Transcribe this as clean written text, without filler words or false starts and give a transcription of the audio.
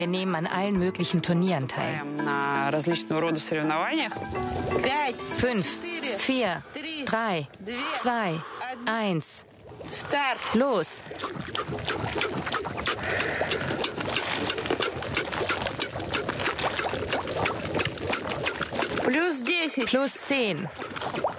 Wir nehmen an allen möglichen Turnieren teil. 5, 4, 3, 2, 1. Los! Plus 10.